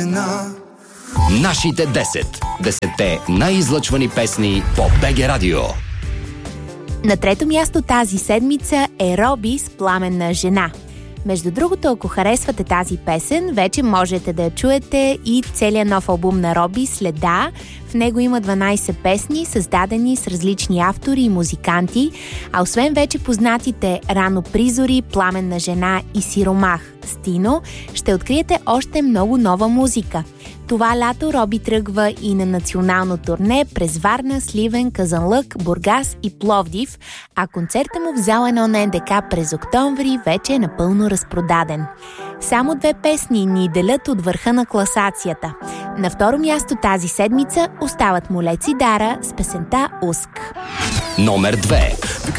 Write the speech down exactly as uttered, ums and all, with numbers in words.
жена. Нашите десет. Десетте най-излъчвани песни по БГ Радио. На трето място тази седмица е Роби с Пламенна жена. Между другото, ако харесвате тази песен, вече можете да я чуете и целият нов албум на Роби "Следа". В него има дванайсет песни, създадени с различни автори и музиканти, а освен вече познатите "Рано призори", "Пламенна жена" и "Сиромах" с Тино, ще откриете още много нова музика. Това лято Роби тръгва и на национално турне през Варна, Сливен, Казанлък, Бургас и Пловдив, а концерта му в зала едно на НДК през октомври вече е напълно разпродаден. Само две песни ни делят от върха на класацията. На второ място тази седмица остават Молеци Дара с песента "Уск". Номер две.